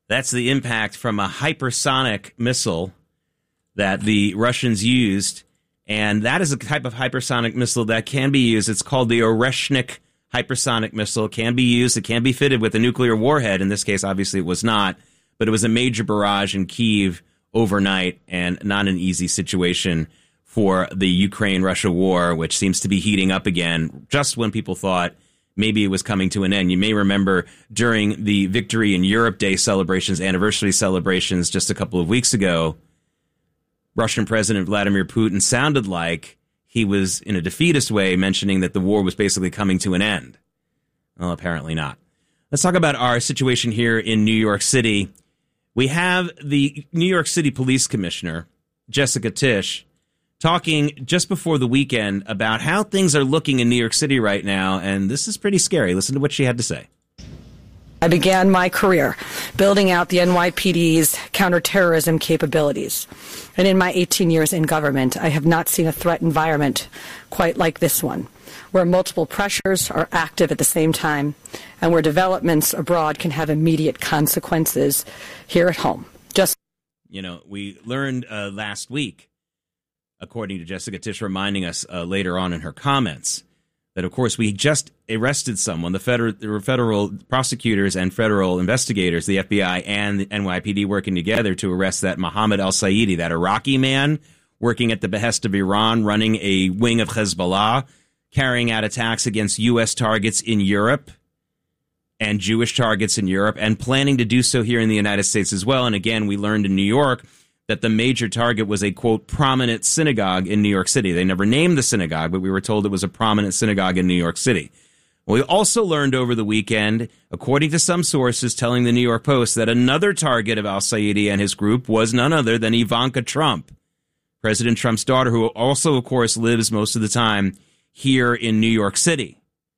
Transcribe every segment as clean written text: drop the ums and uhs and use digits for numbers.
That's the impact from a hypersonic missile that the Russians used. And that is a type of hypersonic missile that can be used. It's called the Oreshnik hypersonic missile. It can be used. It can be fitted with a nuclear warhead. In this case, obviously, it was not. But it was a major barrage in Kyiv overnight, and not an easy situation for the Ukraine-Russia war, which seems to be heating up again just when people thought maybe it was coming to an end. You may remember during the Victory in Europe Day celebrations, anniversary celebrations just a couple of weeks ago, Russian President Vladimir Putin sounded like he was, in a defeatist way, mentioning that the war was basically coming to an end. Well, apparently not. Let's talk about our situation here in New York City. We have the New York City Police Commissioner, Jessica Tisch, talking just before the weekend about how things are looking in New York City right now, and this is pretty scary. Listen to what she had to say. I began my career building out the NYPD's counterterrorism capabilities. And in my 18 years in government, I have not seen a threat environment quite like this one, where multiple pressures are active at the same time and where developments abroad can have immediate consequences here at home. We learned last week, according to Jessica Tisch, reminding us later on in her comments, that, of course, we just arrested someone. The federal prosecutors and federal investigators, the FBI and the NYPD, working together to arrest that Mohammed al-Saidi, that Iraqi man working at the behest of Iran, running a wing of Hezbollah, carrying out attacks against U.S. targets in Europe and Jewish targets in Europe, and planning to do so here in the United States as well. And again, we learned in New York that the major target was a, quote, prominent synagogue in New York City. They never named the synagogue, but we were told it was a prominent synagogue in New York City. We also learned over the weekend, according to some sources telling the New York Post, that another target of al-Saidi and his group was none other than Ivanka Trump, President Trump's daughter, who also, of course, lives most of the time here in New York City.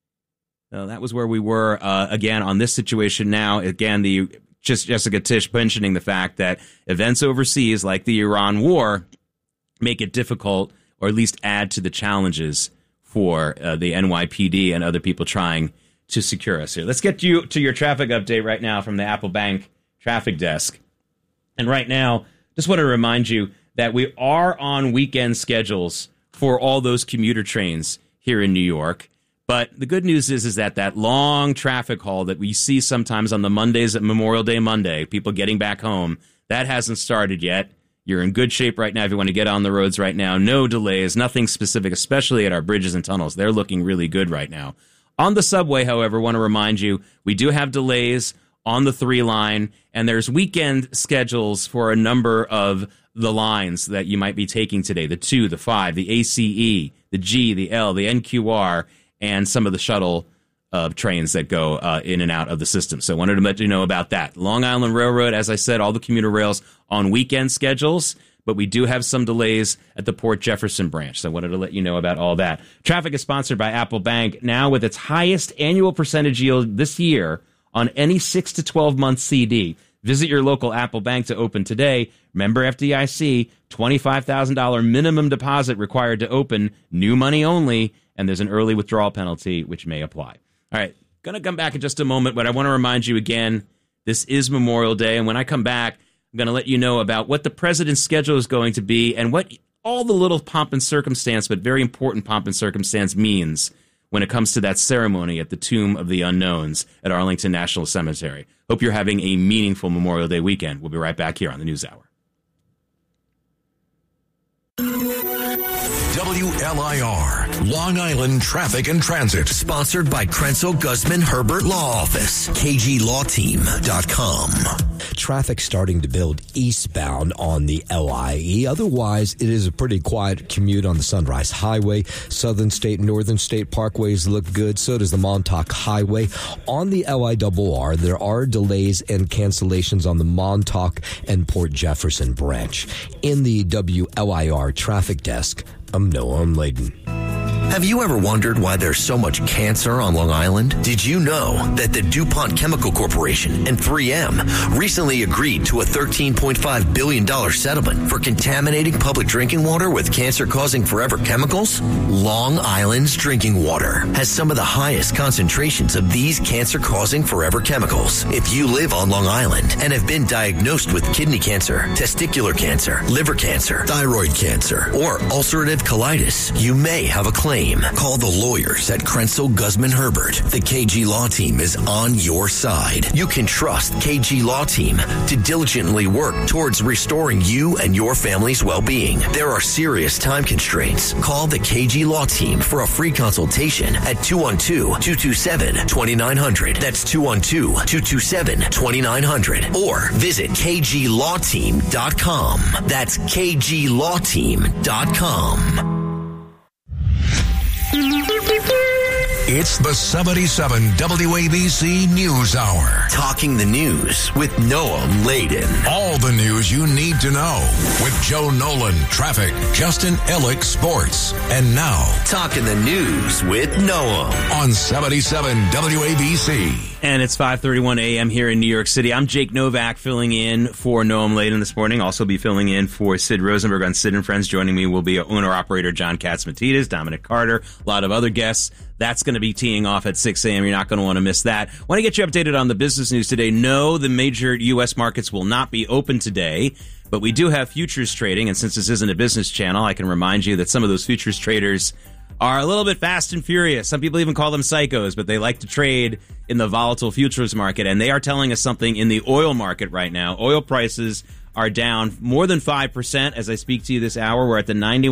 That was where we were, again, on this situation now. Again, just Jessica Tisch mentioning the fact that events overseas, like the Iran war, make it difficult, or at least add to the challenges for the NYPD and other people trying to secure us here. Let's get you to your traffic update right now from the Apple Bank traffic desk. And right now, just want to remind you that we are on weekend schedules for all those commuter trains here in New York. But the good news is that long traffic haul that we see sometimes on the Mondays at Memorial Day Monday, people getting back home, that hasn't started yet. You're in good shape right now if you want to get on the roads right now. No delays, nothing specific, especially at our bridges and tunnels. They're looking really good right now. On the subway, however, I want to remind you, we do have delays on the 3 line, and there's weekend schedules for a number of the lines that you might be taking today, the 2, the 5, the ACE, the G, the L, the NQR, and some of the shuttle trains that go in and out of the system. So I wanted to let you know about that. Long Island Railroad, as I said, all the commuter rails on weekend schedules, but we do have some delays at the Port Jefferson branch. So I wanted to let you know about all that. Traffic is sponsored by Apple Bank, now with its highest annual percentage yield this year on any 6 to 12-month CD. Visit your local Apple Bank to open today. Member FDIC, $25,000 minimum deposit required to open, new money only, and there's an early withdrawal penalty which may apply. All right, going to come back in just a moment, but I want to remind you again, this is Memorial Day, and when I come back, I'm going to let you know about what the president's schedule is going to be and what all the little pomp and circumstance, but very important pomp and circumstance, means when it comes to that ceremony at the Tomb of the Unknowns at Arlington National Cemetery. Hope you're having a meaningful Memorial Day weekend. We'll be right back here on the NewsHour. WLIR, Long Island Traffic and Transit. Sponsored by Krenzel Guzman Herbert Law Office. KGLawTeam.com. Traffic starting to build eastbound on the LIE. Otherwise, it is a pretty quiet commute on the Sunrise Highway. Southern State and Northern State Parkways look good. So does the Montauk Highway. On the LIRR, there are delays and cancellations on the Montauk and Port Jefferson branch. In the WLIR traffic desk, I'm Noah Layden. Have you ever wondered why there's so much cancer on Long Island? Did you know that the DuPont Chemical Corporation and 3M recently agreed to a $13.5 billion settlement for contaminating public drinking water with cancer-causing forever chemicals? Long Island's drinking water has some of the highest concentrations of these cancer-causing forever chemicals. If you live on Long Island and have been diagnosed with kidney cancer, testicular cancer, liver cancer, thyroid cancer, or ulcerative colitis, you may have a claim. Call the lawyers at Krenzel Guzman Herbert. The KG Law Team is on your side. You can trust KG Law Team to diligently work towards restoring you and your family's well-being. There are serious time constraints. Call the KG Law Team for a free consultation at 212-227-2900. That's 212-227-2900. Or visit kglawteam.com. That's kglawteam.com. It's the 77 WABC News Hour. Talking the news with Noam Laden. All the news you need to know with Joe Nolan, traffic, Justin Ellick, sports. And now, Talking the news with Noam on 77 WABC. And it's 5:31 a.m. here in New York City. I'm Jake Novak filling in for Noam Laden this morning. Also be filling in for Sid Rosenberg on Sid and Friends. Joining me will be owner-operator John Katzmatides, Dominic Carter, a lot of other guests. That's going to be teeing off at 6 a.m. You're not going to want to miss that. Want to get you updated on the business news today. No, the major U.S. markets will not be open today, but we do have futures trading. And since this isn't a business channel, I can remind you that some of those futures traders are a little bit fast and furious. Some people even call them psychos, but they like to trade in the volatile futures market. And they are telling us something in the oil market right now. Oil prices are down more than 5% as I speak to you this hour. We're at the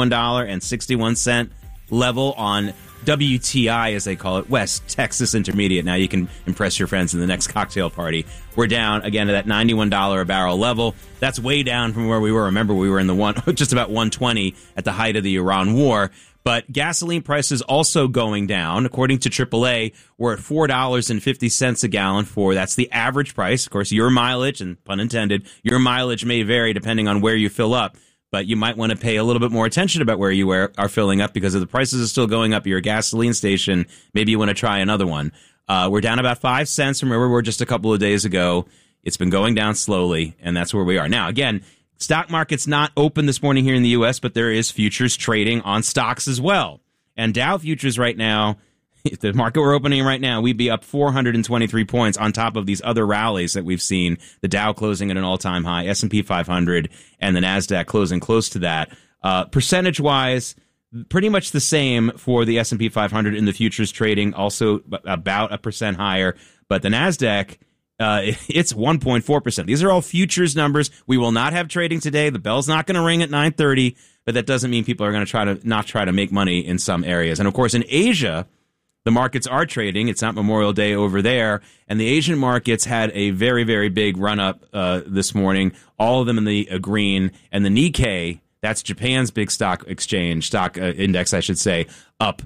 $91.61 level on WTI, as they call it, West Texas Intermediate. Now you can impress your friends in the next cocktail party. We're down again to that $91 a barrel level. That's way down from where we were. Remember, we were in the just about 120 at the height of the Iran war. But gasoline prices also going down. According to AAA, we're at $4.50 a gallon that's the average price. Of course, your mileage, and pun intended, your mileage may vary depending on where you fill up. But you might want to pay a little bit more attention about where you are filling up, because if the prices are still going up at your gasoline station, maybe you want to try another one. We're down about 5 cents from where we were just a couple of days ago. It's been going down slowly, and that's where we are. Now, again, stock market's not open this morning here in the U.S., but there is futures trading on stocks as well. And Dow futures right now, if the market were opening right now, we'd be up 423 points on top of these other rallies that we've seen. The Dow closing at an all-time high, S&P 500, and the NASDAQ closing close to that. Percentage-wise, pretty much the same for the S&P 500 in the futures trading, also about 1% higher. But the NASDAQ, it's 1.4%. These are all futures numbers. We will not have trading today. The bell's not going to ring at 9:30, but that doesn't mean people are going to not try to make money in some areas. And, of course, in Asia, the markets are trading. It's not Memorial Day over there. And the Asian markets had a very, very big run-up this morning, all of them in the green. And the Nikkei, that's Japan's big stock index, I should say, up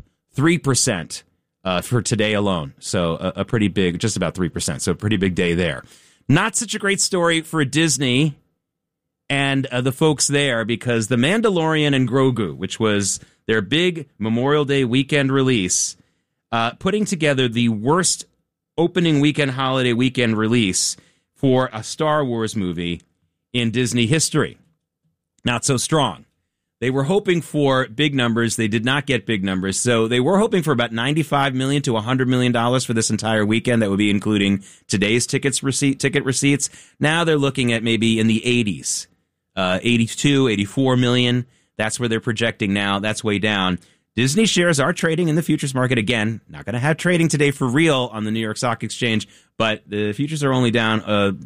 3% for today alone. So a pretty big, just about 3%. So a pretty big day there. Not such a great story for Disney and the folks there, because The Mandalorian and Grogu, which was their big Memorial Day weekend release, putting together the worst opening weekend, holiday weekend release for a Star Wars movie in Disney history. Not so strong. They were hoping for big numbers. They did not get big numbers. So they were hoping for about $95 million to $100 million for this entire weekend. That would be including today's ticket receipts. Now they're looking at maybe in the 80s, 82, 84 million. That's where they're projecting now. That's way down. Disney shares are trading in the futures market again. Not going to have trading today for real on the New York Stock Exchange, but the futures are only down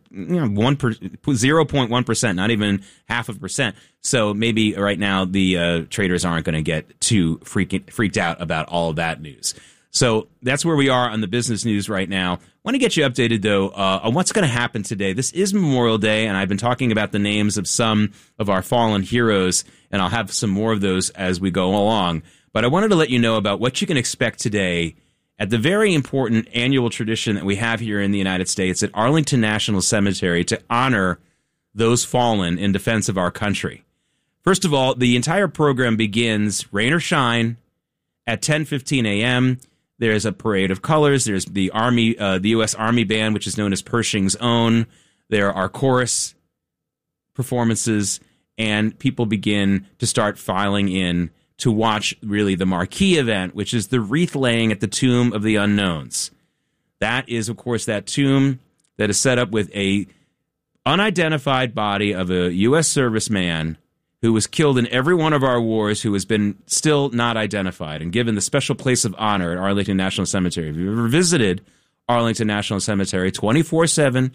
0.1%, not even 0.5%. So maybe right now the traders aren't going to get too freaked out about all of that news. So that's where we are on the business news right now. I want to get you updated, though, on what's going to happen today. This is Memorial Day, and I've been talking about the names of some of our fallen heroes, and I'll have some more of those as we go along. But I wanted to let you know about what you can expect today at the very important annual tradition that we have here in the United States at Arlington National Cemetery to honor those fallen in defense of our country. First of all, the entire program begins, rain or shine, At 10:15 a.m., there's a parade of colors. There's the Army, the U.S. Army Band, which is known as Pershing's Own. There are chorus performances, and people begin to start filing in to watch really the marquee event, which is the wreath laying at the Tomb of the Unknowns. That is, of course, that tomb that is set up with a unidentified body of a U.S. serviceman who was killed in every one of our wars, who has been still not identified and given the special place of honor at Arlington National Cemetery. If you've ever visited Arlington National Cemetery, 24/7,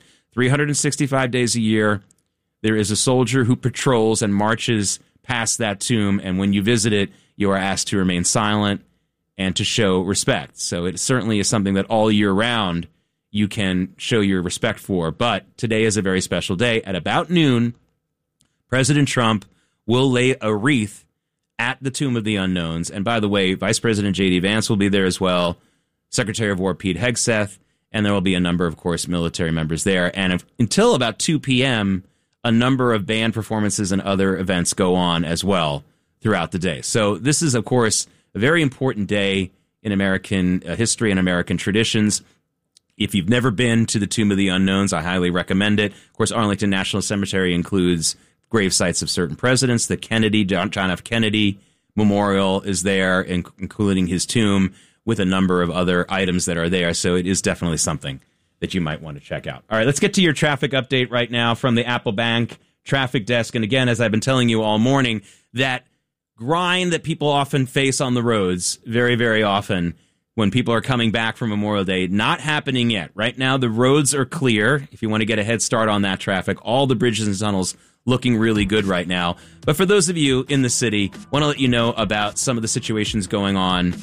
365 days a year, there is a soldier who patrols and marches past that tomb, and when you visit it, you are asked to remain silent and to show respect. So it certainly is something that all year round you can show your respect for. But today is a very special day. At about noon, President Trump will lay a wreath at the Tomb of the Unknowns. And by the way, Vice President J.D. Vance will be there as well, Secretary of War Pete Hegseth, and there will be a number, of course, military members there. And until about 2 p.m., a number of band performances and other events go on as well throughout the day. So this is, of course, a very important day in American history and American traditions. If you've never been to the Tomb of the Unknowns, I highly recommend it. Of course, Arlington National Cemetery includes grave sites of certain presidents. The Kennedy, John F. Kennedy Memorial is there, including his tomb, with a number of other items that are there. So it is definitely something that you might want to check out. All right, let's get to your traffic update right now from the Apple Bank traffic desk. And again, as I've been telling you all morning, that grind that people often face on the roads very, very often when people are coming back from Memorial Day, not happening yet. Right now, the roads are clear. If you want to get a head start on that traffic, all the bridges and tunnels looking really good right now. But for those of you in the city, I want to let you know about some of the situations going on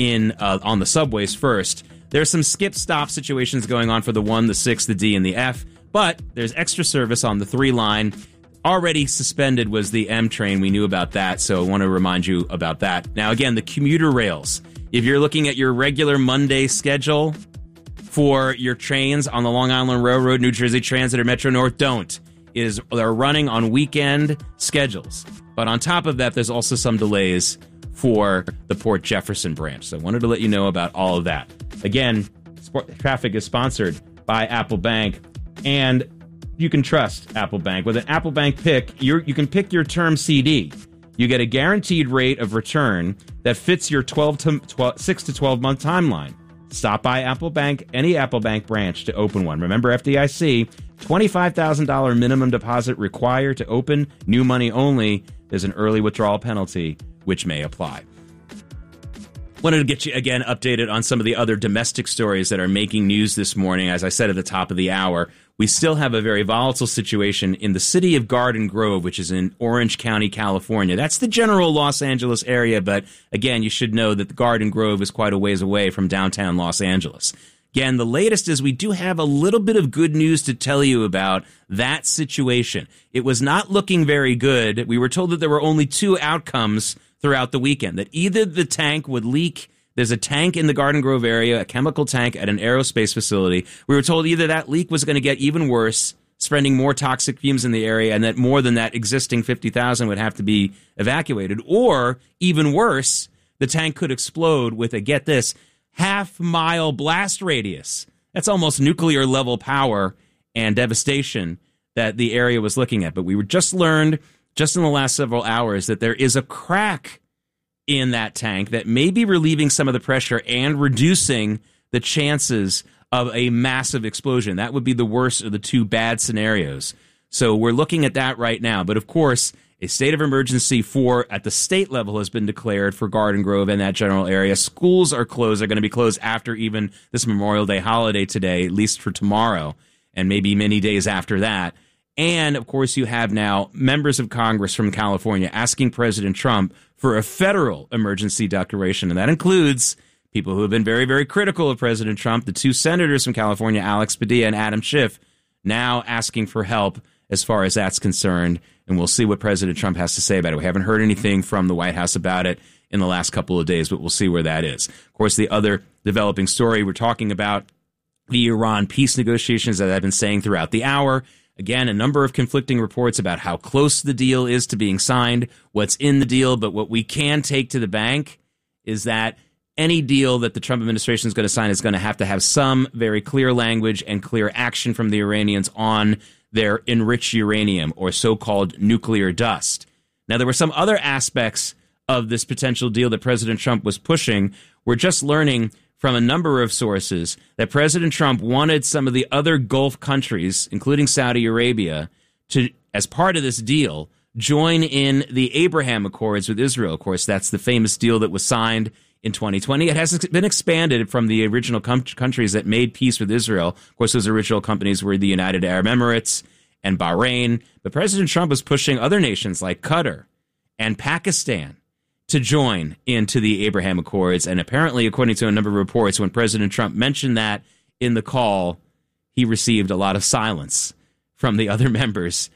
on the subways first. There's some skip-stop situations going on for the 1, the 6, the D, and the F, but there's extra service on the 3 line. Already suspended was the M train. We knew about that, so I want to remind you about that. Now, again, the commuter rails. If you're looking at your regular Monday schedule for your trains on the Long Island Railroad, New Jersey Transit, or Metro North, don't. They're running on weekend schedules. But on top of that, there's also some delays for the Port Jefferson branch. So I wanted to let you know about all of that. Again, traffic is sponsored by Apple Bank, and you can trust Apple Bank. With an Apple Bank pick, you can pick your term CD. You get a guaranteed rate of return that fits your 6 to 12 month timeline. Stop by Apple Bank, any Apple Bank branch to open one. Remember, FDIC, $25,000 minimum deposit required to open, new money only. There's an early withdrawal penalty, which may apply. Wanted to get you, again, updated on some of the other domestic stories that are making news this morning. As I said at the top of the hour, we still have a very volatile situation in the city of Garden Grove, which is in Orange County, California. That's the general Los Angeles area, but again, you should know that the Garden Grove is quite a ways away from downtown Los Angeles. Again, the latest is we do have a little bit of good news to tell you about that situation. It was not looking very good. We were told that there were only 2 outcomes throughout the weekend, that either the tank would leak. There's a tank in the Garden Grove area, a chemical tank at an aerospace facility. We were told either that leak was going to get even worse, spreading more toxic fumes in the area, and that more than that existing 50,000 would have to be evacuated, or even worse, the tank could explode with a, get this, half-mile blast radius. That's almost nuclear-level power and devastation that the area was looking at. But we were just learned, just in the last several hours, that there is a crack in that tank that may be relieving some of the pressure and reducing the chances of a massive explosion. That would be the worst of the 2 bad scenarios. So we're looking at that right now. But of course, a state of emergency at the state level has been declared for Garden Grove and that general area. Schools are closed. They're going to be closed after even this Memorial Day holiday today, at least for tomorrow, and maybe many days after that. And, of course, you have now members of Congress from California asking President Trump for a federal emergency declaration. And that includes people who have been very, very critical of President Trump, the 2 senators from California, Alex Padilla and Adam Schiff, now asking for help as far as that's concerned. And we'll see what President Trump has to say about it. We haven't heard anything from the White House about it in the last couple of days, but we'll see where that is. Of course, the other developing story we're talking about, the Iran peace negotiations that I've been saying throughout the hour. Again, a number of conflicting reports about how close the deal is to being signed, what's in the deal, but what we can take to the bank is that any deal that the Trump administration is going to sign is going to have some very clear language and clear action from the Iranians on their enriched uranium or so-called nuclear dust. Now, there were some other aspects of this potential deal that President Trump was pushing. We're just learning from a number of sources that President Trump wanted some of the other Gulf countries, including Saudi Arabia, to, as part of this deal, join in the Abraham Accords with Israel. Of course, that's the famous deal that was signed in 2020. It has been expanded from the original countries that made peace with Israel. Of course, those original companies were the United Arab Emirates and Bahrain. But President Trump was pushing other nations like Qatar and Pakistan to join into the Abraham Accords. And apparently, according to a number of reports, when President Trump mentioned that in the call, he received a lot of silence from the other members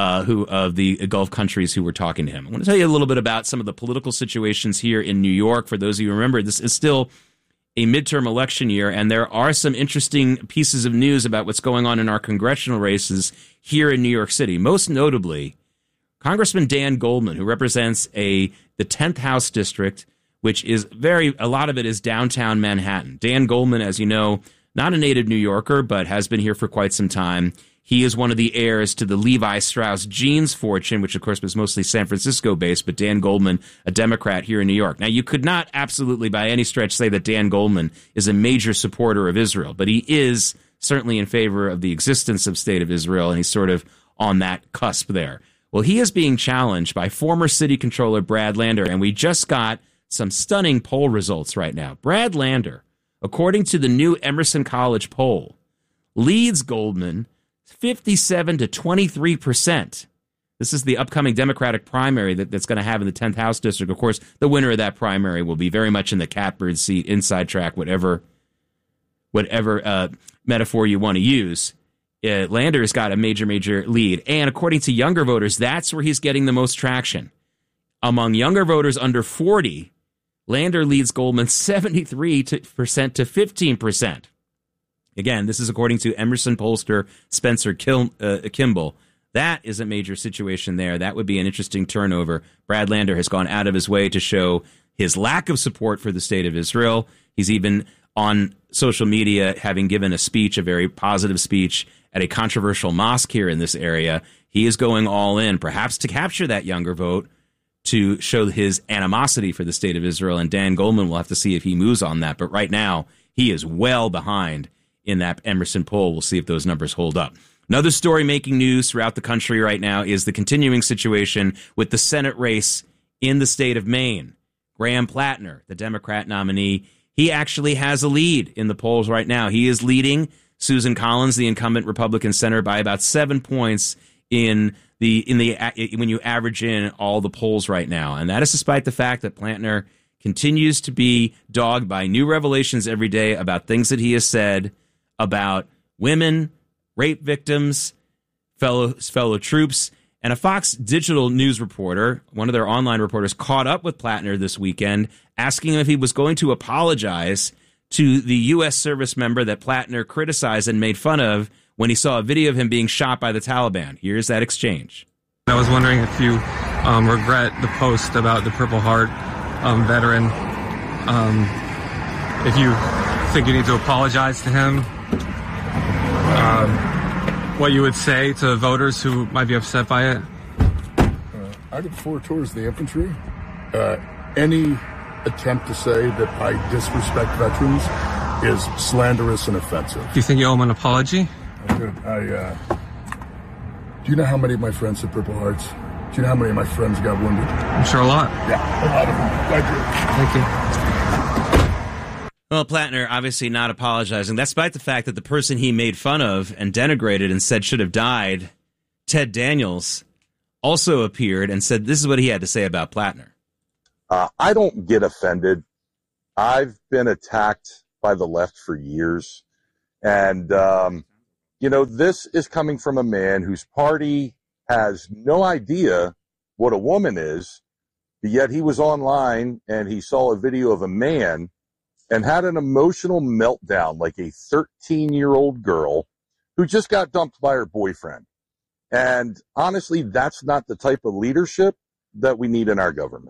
of the Gulf countries who were talking to him. I want to tell you a little bit about some of the political situations here in New York. For those of you who remember, this is still a midterm election year, and there are some interesting pieces of news about what's going on in our congressional races here in New York City. Most notably, Congressman Dan Goldman, who represents the 10th House District, which is a lot of it is downtown Manhattan. Dan Goldman, as you know, not a native New Yorker, but has been here for quite some time. He is one of the heirs to the Levi Strauss jeans fortune, which, of course, was mostly San Francisco-based, but Dan Goldman, a Democrat here in New York. Now, you could not absolutely by any stretch say that Dan Goldman is a major supporter of Israel, but he is certainly in favor of the existence of State of Israel, and he's sort of on that cusp there. Well, he is being challenged by former city controller Brad Lander, and we just got some stunning poll results right now. Brad Lander, according to the new Emerson College poll, leads Goldman 57 to 23%. This is the upcoming Democratic primary that's going to have in the 10th House District. Of course, the winner of that primary will be very much in the catbird seat, inside track, whatever metaphor you want to use. Lander's got a major lead. And according to younger voters, that's where he's getting the most traction. Among younger voters under 40, Lander leads Goldman 73% to 15%. Again, this is according to Emerson pollster Spencer Kimball. That is a major situation there. That would be an interesting turnover. Brad Lander has gone out of his way to show his lack of support for the State of Israel. He's even on social media having given a speech, a very positive speech, at a controversial mosque here in this area. He is going all in, perhaps to capture that younger vote, to show his animosity for the State of Israel. And Dan Goldman will have to see if he moves on that. But right now, he is well behind in that Emerson poll. We'll see if those numbers hold up. Another story making news throughout the country right now is the continuing situation with the Senate race in the state of Maine. Graham Plattner, the Democrat nominee, he actually has a lead in the polls right now. He is leading Susan Collins, the incumbent Republican senator, by about 7 points when you average in all the polls right now. And that is despite the fact that Plattner continues to be dogged by new revelations every day about things that he has said about women, rape victims, fellow troops. And a Fox Digital News reporter, one of their online reporters, caught up with Plattner this weekend, asking him if he was going to apologize to the U.S. service member that Plattner criticized and made fun of when he saw a video of him being shot by the Taliban. Here's that exchange. I was wondering if you regret the post about the Purple Heart veteran, if you think you need to apologize to him, what you would say to voters who might be upset by it? I did 4 tours of the infantry. Any attempt to say that I disrespect veterans is slanderous and offensive. Do you think you owe him an apology? Do you know how many of my friends had Purple Hearts? Do you know how many of my friends got wounded? I'm sure a lot. Yeah, a lot of them. Thank you. Well, Plattner obviously not apologizing. That's despite the fact that the person he made fun of and denigrated and said should have died, Ted Daniels, also appeared and said this is what he had to say about Plattner. I don't get offended. I've been attacked by the left for years. And, this is coming from a man whose party has no idea what a woman is, but yet he was online and he saw a video of a man and had an emotional meltdown like a 13-year-old girl who just got dumped by her boyfriend. And honestly, that's not the type of leadership that we need in our government.